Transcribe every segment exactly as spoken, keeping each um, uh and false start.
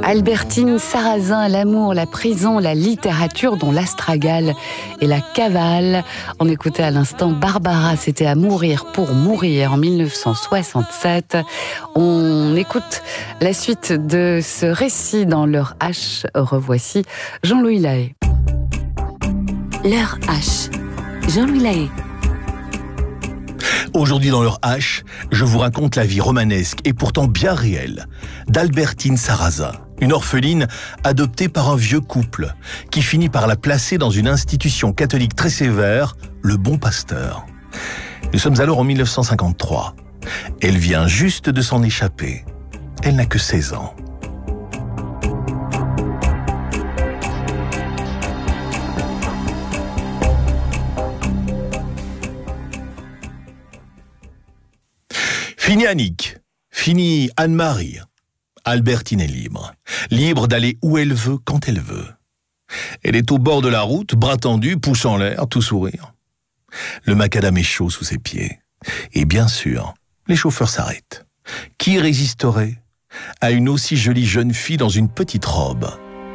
Albertine Sarrazin, l'amour, la prison, la littérature, dont l'astragale et la cavale. On écoutait à l'instant Barbara, c'était à mourir pour mourir en mille neuf cent soixante-sept. On écoute la suite de ce récit dans l'heure H. Revoici Jean-Louis Lahaye. L'heure H. Jean-Louis Lahaye. Aujourd'hui dans l'heure H, je vous raconte la vie romanesque et pourtant bien réelle d'Albertine Sarrazin, une orpheline adoptée par un vieux couple qui finit par la placer dans une institution catholique très sévère, le Bon Pasteur. Nous sommes alors en mille neuf cent cinquante-trois. Elle vient juste de s'en échapper. Elle n'a que seize ans. Fini Annick, fini Anne-Marie. Albertine est libre. Libre d'aller où elle veut, quand elle veut. Elle est au bord de la route, bras tendus, pouce en l'air, tout sourire. Le macadam est chaud sous ses pieds. Et bien sûr, les chauffeurs s'arrêtent. Qui résisterait à une aussi jolie jeune fille dans une petite robe?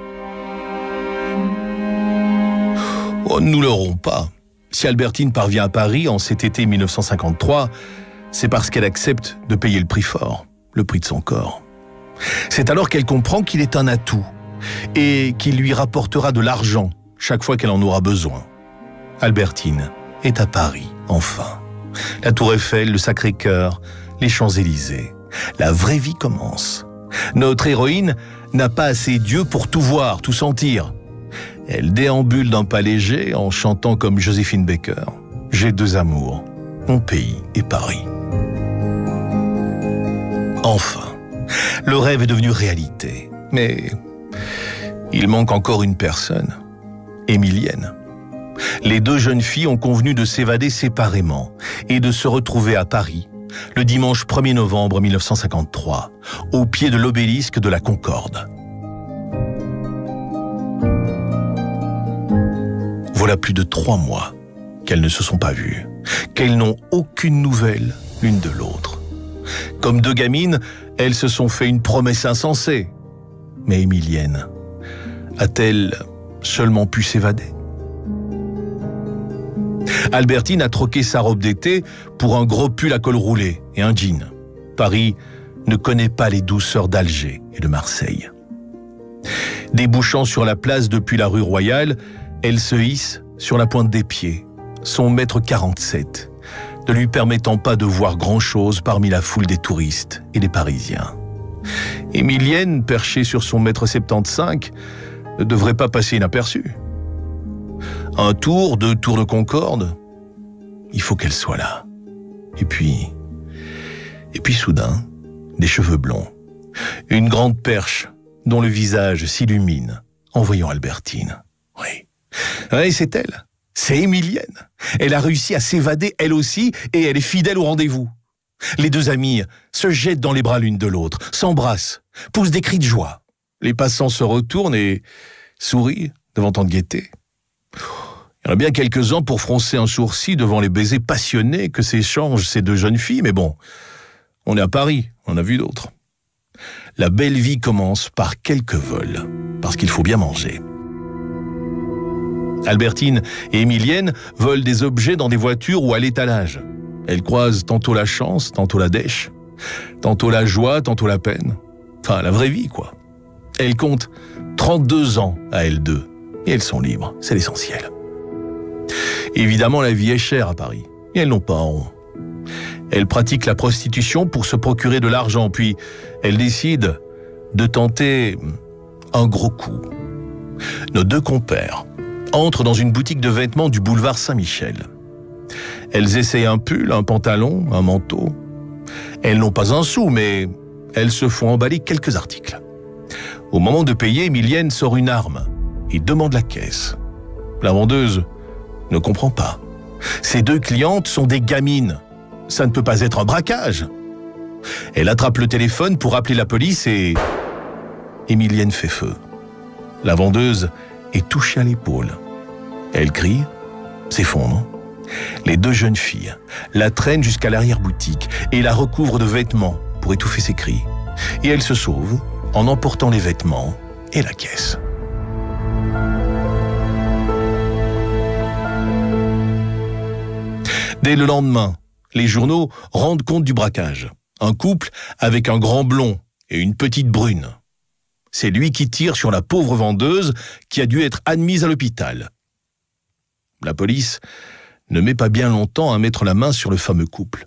Oh, nous ne l'aurons pas. Si Albertine parvient à Paris en cet été mille neuf cent cinquante-trois, c'est parce qu'elle accepte de payer le prix fort, le prix de son corps. C'est alors qu'elle comprend qu'il est un atout et qu'il lui rapportera de l'argent chaque fois qu'elle en aura besoin. Albertine est à Paris, enfin. La Tour Eiffel, le Sacré-Cœur, les Champs-Élysées. La vraie vie commence. Notre héroïne n'a pas assez d'yeux pour tout voir, tout sentir. Elle déambule d'un pas léger en chantant comme Joséphine Baker. J'ai deux amours, mon pays et Paris. Enfin, le rêve est devenu réalité. Mais il manque encore une personne, Émilienne. Les deux jeunes filles ont convenu de s'évader séparément et de se retrouver à Paris le dimanche premier novembre mille neuf cent cinquante-trois, au pied de l'obélisque de la Concorde. Voilà plus de trois mois qu'elles ne se sont pas vues, qu'elles n'ont aucune nouvelle l'une de l'autre. Comme deux gamines, elles se sont fait une promesse insensée. Mais Émilienne a-t-elle seulement pu s'évader? Albertine a troqué sa robe d'été pour un gros pull à col roulé et un jean. Paris ne connaît pas les douceurs d'Alger et de Marseille. Débouchant sur la place depuis la rue Royale, elle se hisse sur la pointe des pieds, son mètre quarante-sept, ne lui permettant pas de voir grand-chose parmi la foule des touristes et des Parisiens. Émilienne, perchée sur son mètre septante-cinq, ne devrait pas passer inaperçue. Un tour, deux tours de Concorde, il faut qu'elle soit là. Et puis, et puis soudain, des cheveux blonds, une grande perche dont le visage s'illumine en voyant Albertine. Oui, oui, c'est elle. C'est Émilienne. Elle a réussi à s'évader elle aussi et elle est fidèle au rendez-vous. Les deux amies se jettent dans les bras l'une de l'autre, s'embrassent, poussent des cris de joie. Les passants se retournent et sourient devant tant de gaieté. Il y en a bien quelques-uns pour froncer un sourcil devant les baisers passionnés que s'échangent ces deux jeunes filles, mais bon, on est à Paris, on a vu d'autres. La belle vie commence par quelques vols, parce qu'il faut bien manger. Albertine et Émilienne volent des objets dans des voitures ou à l'étalage. Elles croisent tantôt la chance, tantôt la dèche, tantôt la joie, tantôt la peine. Enfin, la vraie vie, quoi. Elles comptent trente-deux ans à elles deux, et elles sont libres, c'est l'essentiel. Évidemment, la vie est chère à Paris, et elles n'ont pas honte. Elles pratiquent la prostitution pour se procurer de l'argent, puis elles décident de tenter un gros coup. Nos deux compères entrent dans une boutique de vêtements du boulevard Saint-Michel. Elles essayent un pull, un pantalon, un manteau. Elles n'ont pas un sou, mais elles se font emballer quelques articles. Au moment de payer, Émilienne sort une arme et demande la caisse. La vendeuse ne comprend pas. Ces deux clientes sont des gamines. Ça ne peut pas être un braquage. Elle attrape le téléphone pour appeler la police et Émilienne fait feu. La vendeuse est touchée à l'épaule. Elle crie, s'effondre. Les deux jeunes filles la traînent jusqu'à l'arrière-boutique et la recouvrent de vêtements pour étouffer ses cris. Et elle se sauve en emportant les vêtements et la caisse. Dès le lendemain, les journaux rendent compte du braquage. Un couple avec un grand blond et une petite brune. C'est lui qui tire sur la pauvre vendeuse qui a dû être admise à l'hôpital. La police ne met pas bien longtemps à mettre la main sur le fameux couple.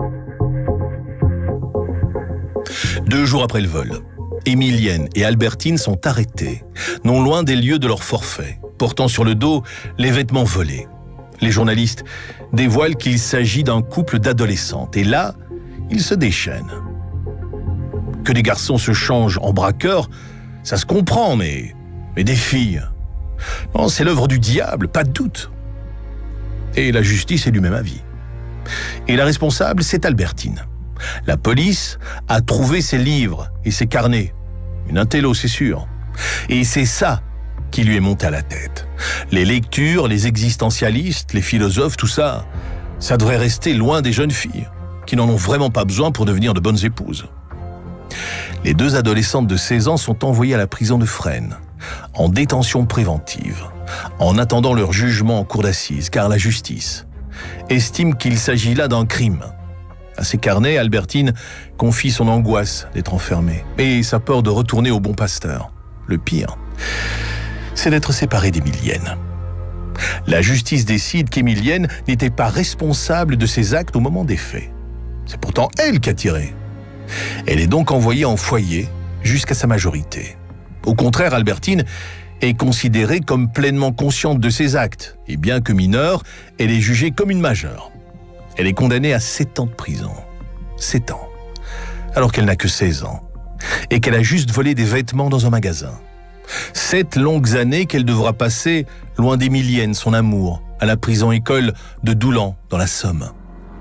Deux jours après le vol, Émilienne et Albertine sont arrêtés, non loin des lieux de leur forfait, portant sur le dos les vêtements volés. Les journalistes dévoilent qu'il s'agit d'un couple d'adolescentes. Et là, ils se déchaînent. Que des garçons se changent en braqueurs, ça se comprend, mais, mais des filles... Non, c'est l'œuvre du diable, pas de doute. Et la justice est du même avis. Et la responsable, c'est Albertine. La police a trouvé ses livres et ses carnets. Une intello, c'est sûr. Et c'est ça qui lui est monté à la tête. Les lectures, les existentialistes, les philosophes, tout ça, ça devrait rester loin des jeunes filles, qui n'en ont vraiment pas besoin pour devenir de bonnes épouses. Les deux adolescentes de seize ans sont envoyées à la prison de Fresnes, en détention préventive, en attendant leur jugement en cour d'assises, car la justice estime qu'il s'agit là d'un crime. À ses carnets, Albertine confie son angoisse d'être enfermée et sa peur de retourner au bon pasteur. Le pire, c'est d'être séparée d'Émilienne. La justice décide qu'Émilienne n'était pas responsable de ses actes au moment des faits. C'est pourtant elle qui a tiré. Elle est donc envoyée en foyer jusqu'à sa majorité. Au contraire, Albertine est considérée comme pleinement consciente de ses actes, et bien que mineure, elle est jugée comme une majeure. Elle est condamnée à sept ans de prison. sept ans. Alors qu'elle n'a que seize ans. Et qu'elle a juste volé des vêtements dans un magasin. Sept longues années qu'elle devra passer loin d'Émilienne, son amour, à la prison-école de Doulan, dans la Somme.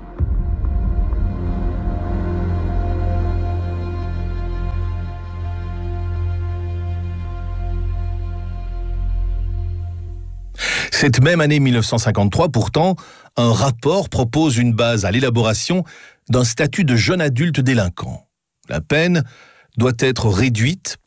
Cette même année mille neuf cent cinquante-trois, pourtant, un rapport propose une base à l'élaboration d'un statut de jeune adulte délinquant. La peine doit être réduite